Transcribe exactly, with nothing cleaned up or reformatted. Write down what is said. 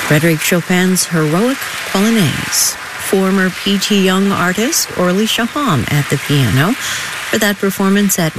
Frédéric Chopin's Heroic Polonaise. Former P T Young artist Orly Shaham at the piano for that performance at